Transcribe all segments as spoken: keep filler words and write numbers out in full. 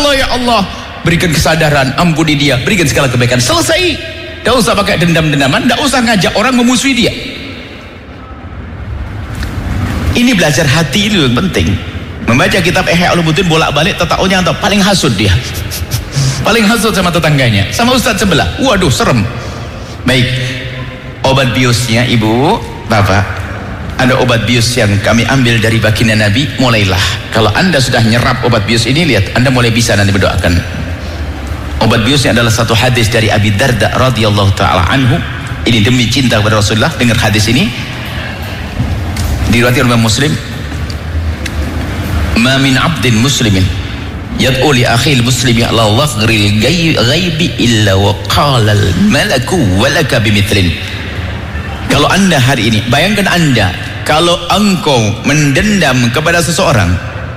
Allah ya Allah, berikan kesadaran, ampuni dia, berikan segala kebaikan, selesai. Tidak usah pakai dendam-dendaman, tidak usah ngajak orang memusuhi dia. Ini belajar hati itu yang penting. Membaca kitab Ihya Ulumuddin bolak-balik, tetaunya atau paling hasud dia, paling hasud sama tetangganya, sama ustadz sebelah. Waduh, serem. Baik, obat biusnya ibu, bapak, ada obat bius yang kami ambil dari baginda Nabi. Mulailah, kalau anda sudah nyerap obat bius ini, lihat, anda mulai bisa nanti berdoakan. Obat biusnya adalah satu hadis dari Abi Darda radhiyallahu taala anhu. Ini demi cinta kepada Rasulullah. Dengar hadis ini, diriwayatkan oleh Muslim. Ma min abdin muslimin yad'u li akhil muslimi ala dhaghril ghaibi illa wa qala al malaku walaka bimithlin. Kalau anda hari ini, bayangkan anda kalau engkau mendendam kepada seseorang,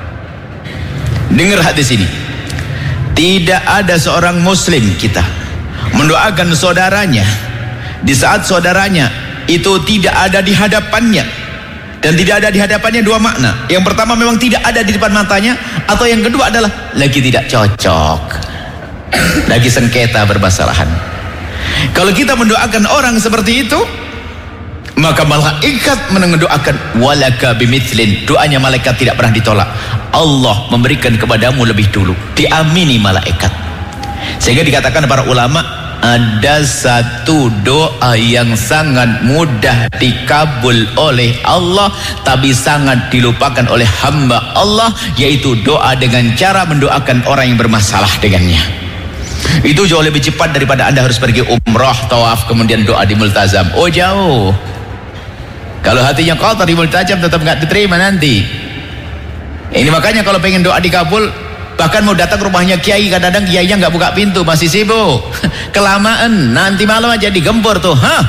dengar hadis ini, tidak ada seorang muslim kita mendoakan saudaranya di saat saudaranya itu tidak ada di hadapannya. Dan tidak ada di hadapannya dua makna. Yang pertama memang tidak ada di depan matanya, atau yang kedua adalah lagi tidak cocok, lagi sengketa berbasalahan. Kalau kita mendoakan orang seperti itu, maka malaikat mendoakan walaka bimithlin. Doanya malaikat tidak pernah ditolak. Allah memberikan kepadamu lebih dulu, diamini malaikat. Sehingga dikatakan para ulama, ada satu doa yang sangat mudah dikabul oleh Allah tapi sangat dilupakan oleh hamba Allah, yaitu doa dengan cara mendoakan orang yang bermasalah dengannya. Itu jauh lebih cepat daripada anda harus pergi umrah, tawaf, kemudian doa di multazam. Oh jauh. Kalau hatinya kotor di multazam tetap nggak diterima nanti. Ini makanya kalau pengen doa dikabul, bahkan mau datang ke rumahnya kiai, kadang-kadang kiainya nggak buka pintu, masih sibuk, kelamaan, nanti malam aja digempur tuh. Hah,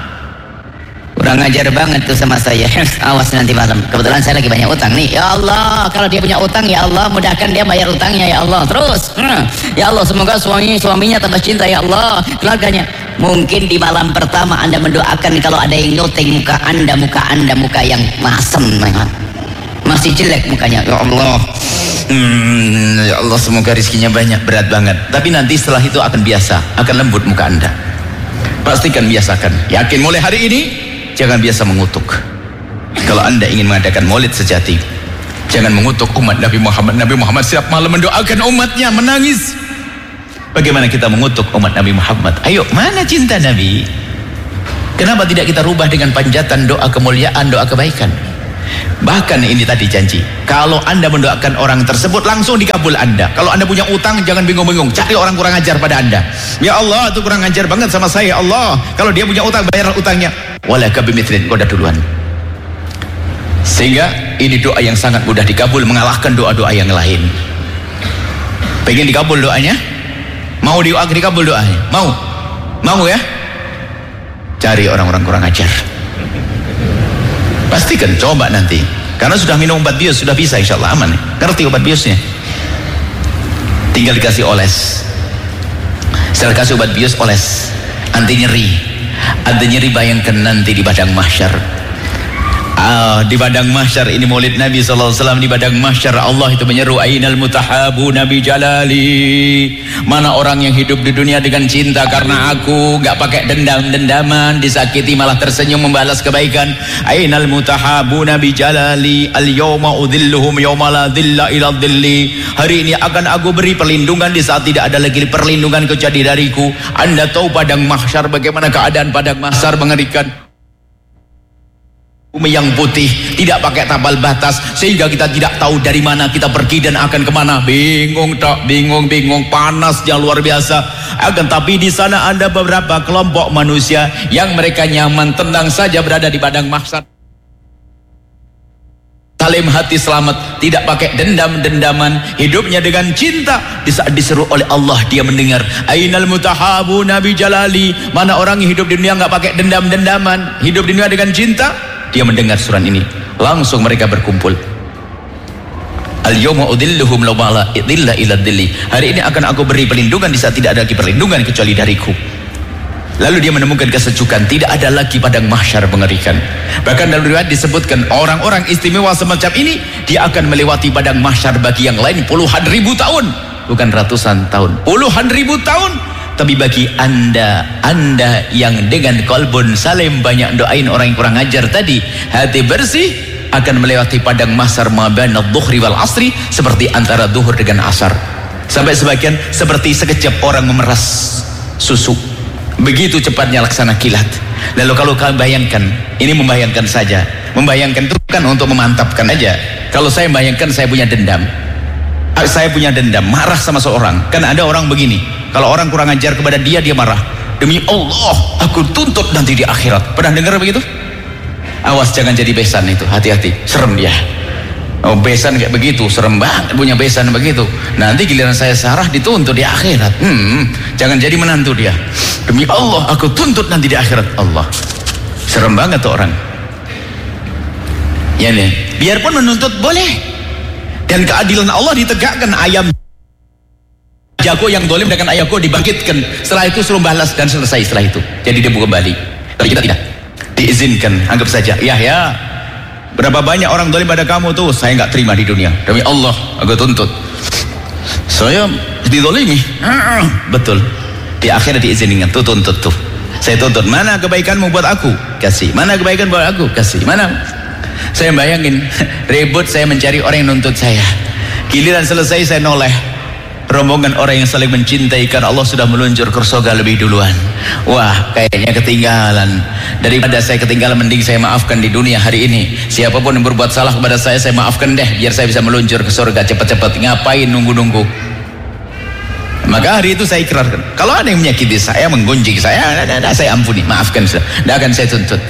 kurang ajar banget tuh sama saya. Awas nanti malam, kebetulan saya lagi banyak utang nih. Ya Allah, kalau dia punya utang, ya Allah mudahkan dia bayar utangnya ya Allah. Terus hmm, ya Allah semoga suami suaminya tambah cinta ya Allah, keluarganya. Mungkin di malam pertama anda mendoakan, kalau ada yang nyoteng muka anda, muka anda muka yang masem, masih jelek mukanya, ya Allah. Hmm, ya Allah semoga rizkinya banyak, berat banget. Tapi nanti setelah itu akan biasa, akan lembut muka anda. Pastikan biasakan. Yakin mulai hari ini jangan biasa mengutuk. Kalau anda ingin mengadakan maulid sejati, jangan mengutuk umat Nabi Muhammad. Nabi Muhammad setiap malam mendoakan umatnya, menangis. Bagaimana kita mengutuk umat Nabi Muhammad? Ayo, mana cinta Nabi? Kenapa tidak kita rubah dengan panjatan doa kemuliaan, doa kebaikan? Bahkan ini tadi janji, kalau anda mendoakan orang tersebut langsung dikabul anda. Kalau anda punya utang, jangan bingung-bingung cari orang kurang ajar pada anda. Ya Allah, itu kurang ajar banget sama saya, Allah. Kalau dia punya utang, bayar utangnya. Walaka bimithlin, kau dah duluan. Sehingga ini doa yang sangat mudah dikabul, mengalahkan doa-doa yang lain. Pengen dikabul doanya? Mau doa dikabul doanya? Mau? Mau ya? Cari orang-orang kurang ajar. Pastikan, coba nanti, karena sudah minum obat bius, sudah bisa, insya Allah aman. Ngerti obat biusnya, tinggal dikasih oles. Setelah kasih obat bius, oles anti nyeri. Anti nyeri bayangkan nanti di padang mahsyar. Ah, di padang mahsyar ini maulid Nabi sallallahu alaihi wasallam. Di padang mahsyar Allah itu menyeru, ainal mutahabu nabi jalali. Mana orang yang hidup di dunia dengan cinta karena aku, gak pakai dendam-dendaman, disakiti malah tersenyum membalas kebaikan. Ainal mutahabu nabi jalali, al yawma udhilluhum yawma la dhilla ila dhilli. Hari ini akan aku beri perlindungan di saat tidak ada lagi perlindungan kecuali dariku. Anda tahu padang mahsyar bagaimana keadaan padang mahsyar, mengerikan. Bumi yang putih, tidak pakai tabal batas, sehingga kita tidak tahu dari mana kita pergi dan akan kemana. Bingung tak, bingung, bingung, panasnya luar biasa. Akan tapi di sana ada beberapa kelompok manusia yang mereka nyaman, tenang saja berada di padang mahsyar. Salim hati selamat, tidak pakai dendam-dendaman, hidupnya dengan cinta. Di saat diseru oleh Allah, dia mendengar, ainal mutahabu nabi jalali. Mana orang yang hidup di dunia nggak pakai dendam-dendaman, hidup di dunia dengan cinta. Dia mendengar surat ini, langsung mereka berkumpul. Al-yawma udhilluhum lawala idhilla ila dhilli. Hari ini akan aku beri perlindungan di saat tidak ada lagi perlindungan kecuali dariku. Lalu dia menemukan kesejukan, tidak ada lagi padang mahsyar mengerikan. Bahkan dalam riwayat disebutkan, orang-orang istimewa semacam ini, dia akan melewati padang mahsyar bagi yang lain puluhan ribu tahun. bukan ratusan tahun, puluhan ribu tahun. Tapi bagi anda, anda yang dengan kolbun salim banyak doain orang yang kurang ajar tadi, hati bersih, akan melewati padang mahsyar mabana dhuhri wal asri, seperti antara zuhur dengan asar. Sampai sebagian seperti sekejap orang memeras susu. Begitu cepatnya laksana kilat. Lalu kalau kalian bayangkan, ini membayangkan saja, membayangkan itu kan untuk memantapkan aja. Kalau saya bayangkan saya punya dendam, saya punya dendam, marah sama seorang. Kan ada orang begini, kalau orang kurang ajar kepada dia, dia marah. Demi Allah, aku tuntut nanti di akhirat. Pernah dengar begitu? Awas jangan jadi besan itu, hati-hati, serem ya. Oh, besan kayak begitu, serem banget punya besan begitu. Nanti giliran saya sarah dituntut di akhirat. Hmm, jangan jadi menantu dia. Demi Allah, aku tuntut nanti di akhirat. Allah, serem banget tuh orang. Ya nih, biarpun menuntut boleh. Dan keadilan Allah ditegakkan, ayam jago yang dolim dengan ayam jago dibangkitkan, setelah itu suruh balas dan selesai setelah itu, jadi dia kembali. Tapi kita tidak diizinkan. Anggap saja, ya ya berapa banyak orang dolim pada kamu tuh, saya nggak terima di dunia, demi Allah aku tuntut, saya didolimi. Betul, di akhirat diizinkan tuh, tuntut tuh, saya tuntut, mana kebaikanmu buat aku, kasih, mana kebaikan buat aku, kasih, mana. Saya bayangin ribut saya mencari orang yang nuntut saya, giliran selesai saya noleh rombongan orang yang saling mencintai karena Allah sudah meluncur ke surga lebih duluan. Wah, kayaknya ketinggalan. Daripada saya ketinggalan, mending saya maafkan di dunia hari ini. Siapapun yang berbuat salah kepada saya, saya maafkan deh, biar saya bisa meluncur ke surga cepat-cepat. Ngapain nunggu-nunggu? Maka hari itu saya ikrarkan, kalau ada yang menyakiti saya, menggunjing saya, ada, ada, saya ampuni, maafkan sudah, tidak akan saya tuntut.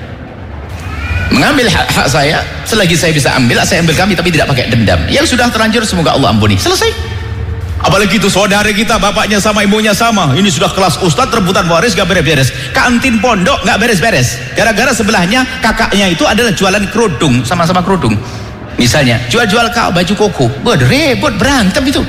Mengambil hak, hak saya, selagi saya bisa ambil, saya ambil kami, tapi tidak pakai dendam. Yang sudah terlanjur semoga Allah ampuni, selesai. Apalagi itu saudara kita, bapaknya sama ibunya sama, ini sudah kelas ustadz, rebutan waris gak beres-beres, kantin pondok gak beres-beres, gara-gara sebelahnya kakaknya itu adalah jualan kerudung, sama-sama kerudung misalnya, jual-jual kau baju koko, berrebut berantem itu.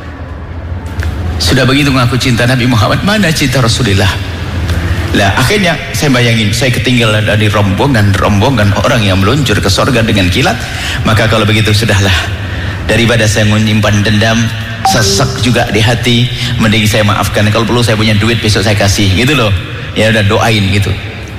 Sudah begitu mengaku cinta Nabi Muhammad, mana cinta Rasulullah? Lah akhirnya saya bayangin, saya ketinggalan dari rombongan-rombongan orang yang meluncur ke surga dengan kilat. Maka kalau begitu sudahlah, daripada saya menyimpan dendam, sesek juga di hati, mending saya maafkan. Kalau perlu saya punya duit besok saya kasih, gitu loh. Ya udah, doain gitu.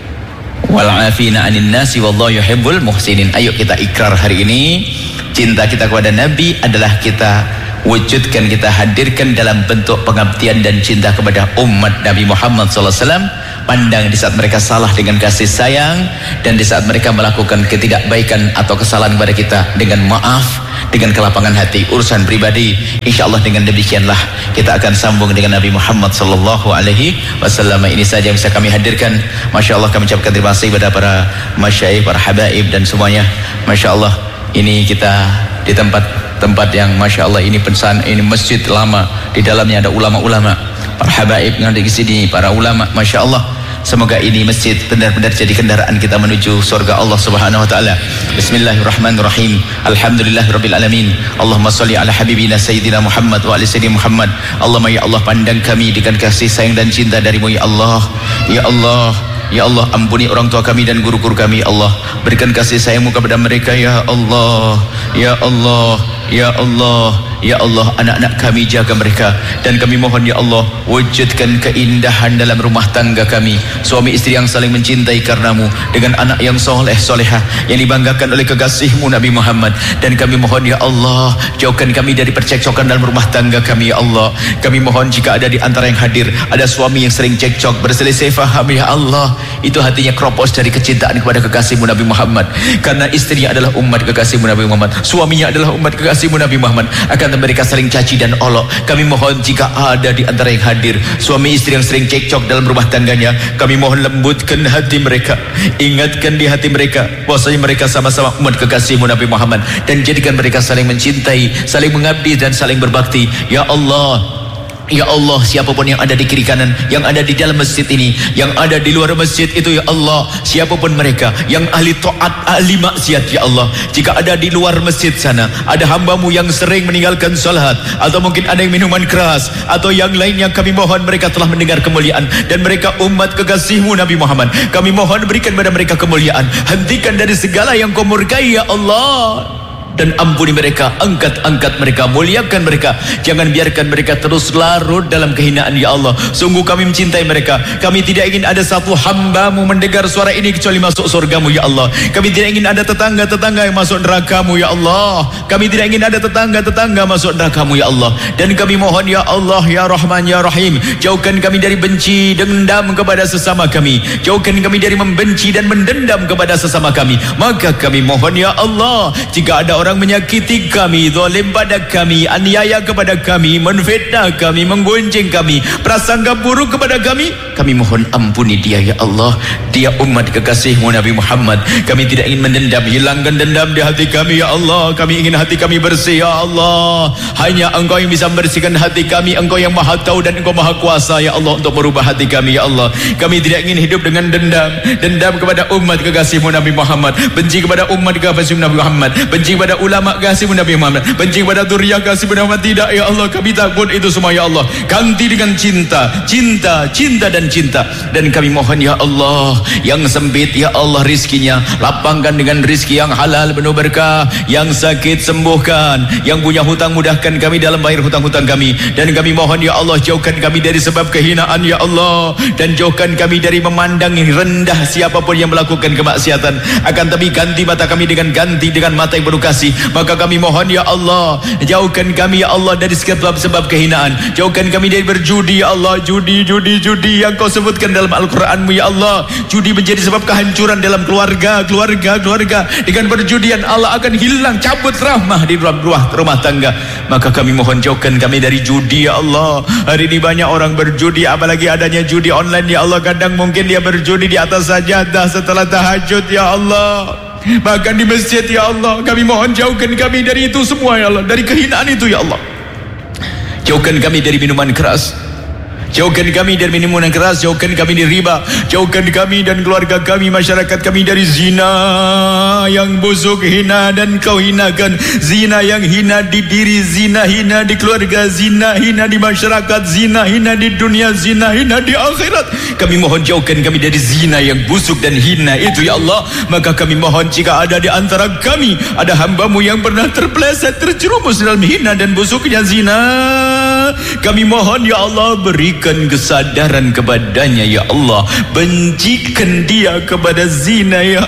Wal afina 'anil nasi wallahu yuhibbul muhsinin. Ayo kita ikrar hari ini, cinta kita kepada Nabi adalah kita wujudkan, kita hadirkan dalam bentuk pengabdian dan cinta kepada umat Nabi Muhammad sallallahu alaihi wasallam. Pandang di saat mereka salah dengan kasih sayang, dan di saat mereka melakukan ketidakbaikan atau kesalahan kepada kita dengan maaf, dengan kelapangan hati. Urusan pribadi, insya Allah dengan demikianlah kita akan sambung dengan Nabi Muhammad sallallahu alaihi wasallam. Ini saja yang bisa kami hadirkan. Masya Allah, kami ucapkan terima kasih kepada para masyayikh, para habaib dan semuanya. Masya Allah, ini kita di tempat tempat yang Masya Allah, ini pensan, ini masjid lama, di dalamnya ada ulama-ulama, para habaib yang ada di sini, para ulama. Masya Allah, semoga ini masjid benar-benar jadi kendaraan kita menuju surga Allah Subhanahu wa taala. Bismillahirrahmanirrahim. Alhamdulillahirabbil alamin. Allahumma shalli ala habibina sayyidina Muhammad wa ali sayyidina Muhammad. Allahumma ya Allah, pandang kami dengan kasih sayang dan cinta darimu ya Allah. Ya Allah, ya Allah, ampuni orang tua kami dan guru-guru kami ya Allah. Berikan kasih sayangmu kepada mereka ya Allah. Ya Allah, ya Allah, ya Allah, anak-anak kami jaga mereka, dan kami mohon ya Allah, wujudkan keindahan dalam rumah tangga kami, suami istri yang saling mencintai karenamu, dengan anak yang soleh solehah yang dibanggakan oleh kekasihmu Nabi Muhammad. Dan kami mohon ya Allah, jauhkan kami dari percekcokan dalam rumah tangga kami ya Allah. Kami mohon jika ada di antara yang hadir ada suami yang sering cekcok, berselisih faham ya Allah, itu hatinya kropos dari kecintaan kepada kekasihmu Nabi Muhammad, karena istrinya adalah umat kekasihmu Nabi Muhammad, suaminya adalah umat kekasihmu Nabi Muhammad, akan mereka saling caci dan olok. Kami mohon jika ada di antara yang hadir suami istri yang sering cekcok dalam rumah tangganya, kami mohon lembutkan hati mereka, ingatkan di hati mereka bahwasanya mereka sama-sama umat kekasihmu Nabi Muhammad, dan jadikan mereka saling mencintai, saling mengabdi dan saling berbakti ya Allah. Ya Allah, siapapun yang ada di kiri kanan, yang ada di dalam masjid ini, yang ada di luar masjid itu ya Allah, siapapun mereka yang ahli taat, ahli maksiat ya Allah, jika ada di luar masjid sana ada hambamu yang sering meninggalkan salat, atau mungkin ada yang minuman keras atau yang lainnya, kami mohon mereka telah mendengar kemuliaan dan mereka umat kekasihmu Nabi Muhammad, kami mohon berikan pada mereka kemuliaan, hentikan dari segala yang kau murkai ya Allah. dan ampuni mereka, angkat-angkat mereka, muliakan mereka. Jangan biarkan mereka terus larut dalam kehinaan ya Allah. Sungguh kami mencintai mereka. Kami tidak ingin ada satu hamba-Mu mendengar suara ini kecuali masuk surga-Mu ya Allah. Kami tidak ingin ada tetangga-tetangga yang masuk neraka-Mu ya Allah. Kami tidak ingin ada tetangga-tetangga masuk neraka-Mu ya Allah. Dan kami mohon ya Allah ya Rahman ya Rahim, jauhkan kami dari benci, dendam kepada sesama kami. Jauhkan kami dari membenci dan mendendam kepada sesama kami. Maka kami mohon ya Allah, jika ada orang orang menyakiti kami, zalim pada kami, aniaya kepada kami, menfitnah kami, menggonceng kami, prasangka buruk kepada kami, kami mohon ampuni dia ya Allah. Dia umat kekasih-Mu Nabi Muhammad. Kami tidak ingin mendendam, hilangkan dendam di hati kami ya Allah. Kami ingin hati kami bersih ya Allah. Hanya Engkau yang bisa membersihkan hati kami. Engkau yang maha tahu dan Engkau maha kuasa ya Allah untuk merubah hati kami ya Allah. Kami tidak ingin hidup dengan dendam, dendam kepada umat kekasih-Mu Nabi Muhammad, benci kepada umat kekasih-Mu Nabi Muhammad, benci kepada ulama kasih Nabi Muhammad, benci kepada zuriyah kasih Muhammad. Tidak ya Allah, kami takut itu semua ya Allah. Ganti dengan cinta, cinta, cinta dan cinta. Dan kami mohon ya Allah, yang sempit ya Allah rizkinya, lapangkan dengan rizki yang halal penuh berkah. Yang sakit sembuhkan, yang punya hutang mudahkan kami dalam bayar hutang-hutang kami. Dan kami mohon ya Allah, jauhkan kami dari sebab kehinaan ya Allah, dan jauhkan kami dari memandang rendah siapapun yang melakukan kemaksiatan. Akan tapi ganti mata kami dengan ganti dengan mata yang penuh kasih. Maka kami mohon ya Allah, jauhkan kami ya Allah dari sebab-sebab kehinaan. Jauhkan kami dari berjudi ya Allah. Judi, judi, judi yang Kau sebutkan dalam Al-Quran-Mu ya Allah. Judi menjadi sebab kehancuran dalam keluarga, keluarga, keluarga. Dengan perjudian Allah akan hilang, cabut rahmah di dalam rumah, rumah tangga. Maka kami mohon jauhkan kami dari judi ya Allah. Hari ini banyak orang berjudi, apalagi adanya judi online ya Allah. Kadang mungkin dia berjudi di atas sajadah setelah tahajud ya Allah, bahkan di masjid ya Allah. Kami mohon jauhkan kami dari itu semua ya Allah, dari kehinaan itu ya Allah. Jauhkan kami dari minuman keras, jauhkan kami dari minuman keras, jauhkan kami dari riba, jauhkan kami dan keluarga kami, masyarakat kami dari zina yang busuk, hina dan Kau hinakan. Zina yang hina di diri, zina hina di keluarga, zina hina di masyarakat, zina hina di dunia, zina hina di akhirat. Kami mohon jauhkan kami dari zina yang busuk dan hina itu ya Allah. Maka kami mohon, jika ada di antara kami ada hamba-Mu yang pernah terpeleset, terjerumus dalam hina dan busuknya zina, kami mohon ya Allah, berikan kesadaran kepadanya ya Allah. Bencikan dia kepada zina ya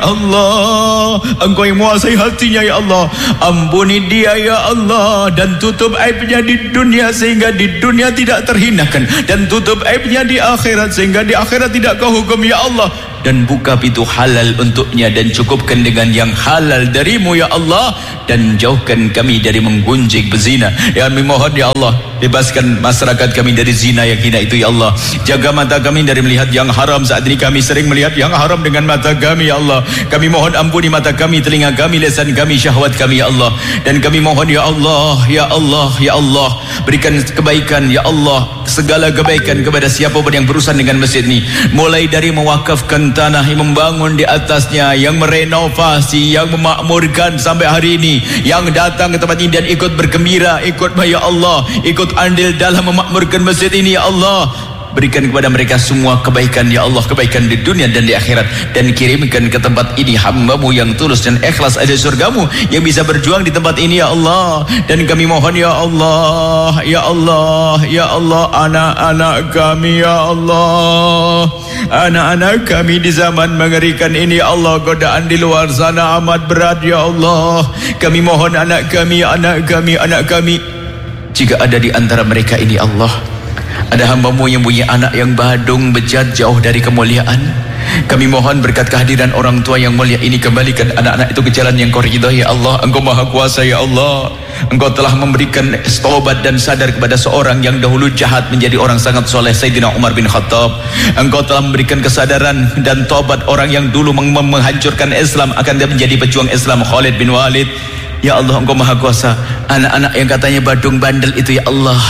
Allah. Engkau yang menguasai hatinya ya Allah. Ampuni dia ya Allah, dan tutup aibnya di dunia sehingga di dunia tidak terhinakan, dan tutup aibnya di akhirat sehingga di akhirat tidak Kau hukum ya Allah. Dan buka pintu halal untuknya, dan cukupkan dengan yang halal darimu ya Allah. Dan jauhkan kami dari menggunjing berzina. Ya kami mohon ya Allah, bebaskan masyarakat kami dari zina yang hina itu ya Allah. Jaga mata kami dari melihat yang haram. Saat ini kami sering melihat yang haram dengan mata kami ya Allah. Kami mohon ampuni mata kami, telinga kami, lisan kami, syahwat kami ya Allah. Dan kami mohon ya Allah, ya Allah, ya Allah, berikan kebaikan ya Allah, segala kebaikan kepada siapapun yang berurusan dengan masjid ini, mulai dari mewakafkan tanah, yang membangun di atasnya, yang merenovasi, yang memakmurkan sampai hari ini, yang datang ke tempat ini dan ikut bergembira, ikut ya Allah, ikut andil dalam memakmurkan masjid ini ya Allah. Berikan kepada mereka semua kebaikan ya Allah, kebaikan di dunia dan di akhirat. Dan kirimkan ke tempat ini hamba-Mu yang tulus dan ikhlas ada surga-Mu, yang bisa berjuang di tempat ini ya Allah. Dan kami mohon ya Allah, ya Allah, ya Allah, anak-anak kami ya Allah, anak-anak kami di zaman mengerikan ini ya Allah, godaan di luar sana amat berat ya Allah. Kami mohon anak kami, anak kami, anak kami, jika ada di antara mereka ini Allah, ada hamba-Mu yang punya anak yang badung, bejat, jauh dari kemuliaan, kami mohon berkat kehadiran orang tua yang mulia ini, kembalikan anak-anak itu ke jalan yang Kau ridha ya Allah. Engkau maha kuasa ya Allah. Engkau telah memberikan taubat dan sadar kepada seorang yang dahulu jahat menjadi orang sangat soleh, Sayyidina Umar bin Khattab. Engkau telah memberikan kesadaran dan taubat orang yang dulu meng menghancurkan Islam akan menjadi pejuang Islam, Khalid bin Walid. Ya Allah, Engkau maha kuasa. Anak-anak yang katanya badung bandel itu ya Allah,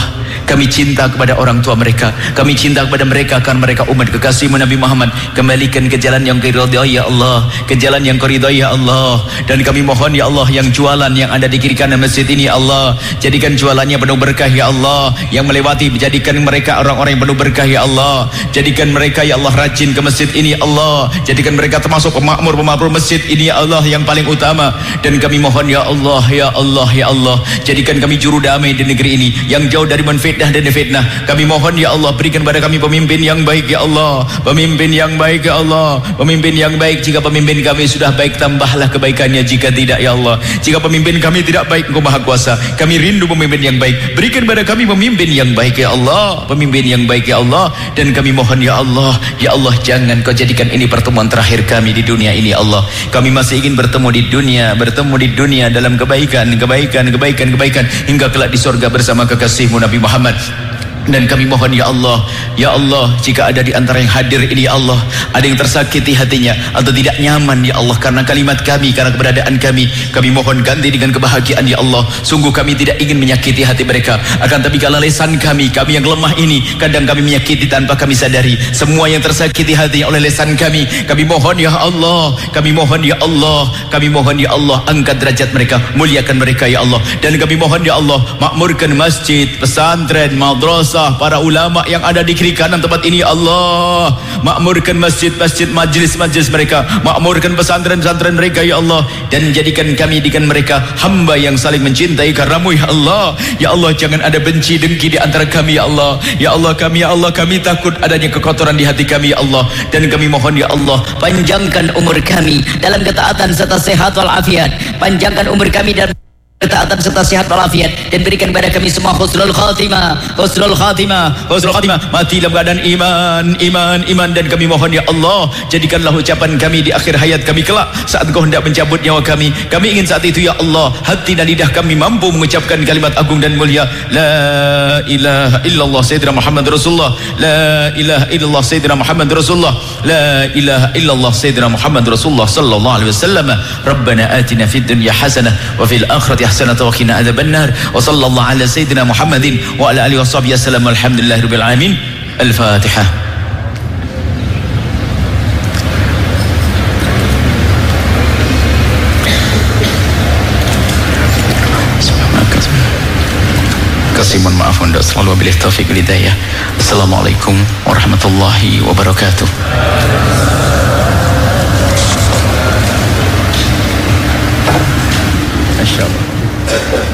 Kami cinta kepada orang tua mereka, kami cinta kepada mereka karena mereka umat kekasihmu Nabi Muhammad. Kembalikan ke jalan yang kau ridhai ya Allah, ke jalan yang kau ridhai ya Allah. Dan kami mohon ya Allah, yang jualan yang ada di kiri kanan masjid ini ya Allah, jadikan jualannya penuh berkah ya Allah. Yang melewati, jadikan mereka orang-orang yang penuh berkah ya Allah. Jadikan mereka ya Allah rajin ke masjid ini ya Allah. Jadikan mereka termasuk pemakmur-pemakmur masjid ini ya Allah yang paling utama. Dan kami mohon ya Allah, ya Allah, ya Allah, jadikan kami juru damai di negeri ini, yang jauh dari menfitnah dan fitnah. Kami mohon ya Allah, berikan pada kami pemimpin yang baik ya Allah, pemimpin yang baik ya Allah, pemimpin yang baik. Jika pemimpin kami sudah baik, tambahlah kebaikannya. Jika tidak ya Allah, jika pemimpin kami tidak baik, Engkau Maha Kuasa, kami rindu pemimpin yang baik. Berikan pada kami pemimpin yang baik ya Allah, pemimpin yang baik ya Allah. Dan kami mohon ya Allah, ya Allah, jangan Kau jadikan ini pertemuan terakhir kami di dunia ini ya Allah. Kami masih ingin bertemu di dunia, bertemu di dunia dalam kebaikan, kebaikan, kebaikan, kebaikan, hingga kelak di surga bersama kekasihmu Nabi Muhammad. Dan kami mohon ya Allah, ya Allah, jika ada di antara yang hadir ini ya Allah, ada yang tersakiti hatinya atau tidak nyaman ya Allah karena kalimat kami, karena keberadaan kami, kami mohon ganti dengan kebahagiaan ya Allah. Sungguh kami tidak ingin menyakiti hati mereka, akan tapi kalau lisan kami, kami yang lemah ini, kadang kami menyakiti tanpa kami sadari. Semua yang tersakiti hatinya oleh lisan kami, kami mohon ya Allah, kami mohon ya Allah, kami mohon ya Allah, angkat derajat mereka, muliakan mereka ya Allah. Dan kami mohon ya Allah, makmurkan masjid, pesantren, madrasah, para ulama yang ada di kiri kanan tempat ini ya Allah. Makmurkan masjid-masjid, majlis-majlis mereka, makmurkan pesantren-pesantren mereka ya Allah. Dan jadikan kami dengan mereka hamba yang saling mencintai karenamu ya Allah. Ya Allah, jangan ada benci dengki di antara kami ya Allah. Ya Allah, kami ya Allah, kami takut adanya kekotoran di hati kami ya Allah. Dan kami mohon ya Allah, panjangkan umur kami dalam ketaatan serta sehat walafiat. Panjangkan umur kami dalam ketaatan serta sehat walafiat, dan berikan kepada kami semua husnul khatimah, husnul khatimah, husnul khatimah, mati dalam keadaan iman, iman, iman. Dan kami mohon ya Allah, jadikanlah ucapan kami di akhir hayat kami kelak saat Engkau hendak mencabut nyawa kami. Kami ingin saat itu ya Allah, hati dan lidah kami mampu mengucapkan kalimat agung dan mulia, la ilaha illallah sayyidina Muhammad Rasulullah, la ilaha illallah sayyidina Muhammad Rasulullah, la ilaha illallah sayyidina Muhammad Rasulullah sallallahu alaihi wasallam. Rabbana atina fid dunya hasanah wa fil akhirati hasanah wa qina adzabannar. Wa sallallahu ala sayyidina Muhammadin wa ala alihi washabihi wasallam. Alhamdulillahirabbil alamin. Al-Fatihah. Kasih mohon maaf untuk selalu wabillahi taufiq wal hidayah. Assalamualaikum warahmatullahi wabarakatuh.